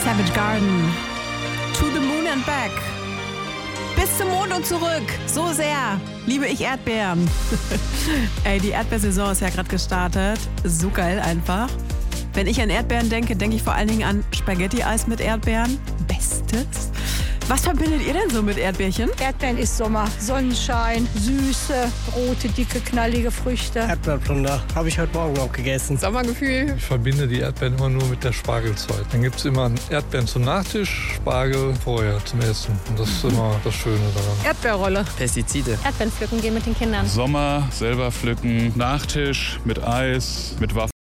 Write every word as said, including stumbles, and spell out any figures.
Savage Garden. To the moon and back. Bis zum Mond und zurück. So sehr liebe ich Erdbeeren. Ey, die Erdbeersaison ist ja gerade gestartet. So geil einfach. Wenn ich an Erdbeeren denke, denke ich vor allen Dingen an Spaghetti-Eis mit Erdbeeren. Bestes. Was verbindet ihr denn so mit Erdbeerchen? Erdbeeren ist Sommer. Sonnenschein, süße, rote, dicke, knallige Früchte. Erdbeerplunder habe ich heute Morgen noch gegessen. Sommergefühl. Ich verbinde die Erdbeeren immer nur mit der Spargelzeit. Dann gibt es immer Erdbeeren zum Nachtisch, Spargel vorher zum Essen. Und das ist immer das Schöne daran. Erdbeerrolle. Pestizide. Erdbeeren pflücken gehen mit den Kindern. Sommer, selber pflücken, Nachtisch mit Eis, mit Waffeln.